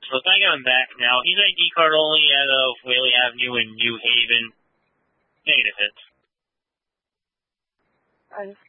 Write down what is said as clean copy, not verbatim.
So can I get him back now? He's ID card only out of Whaley Avenue in New Haven. Negative hits.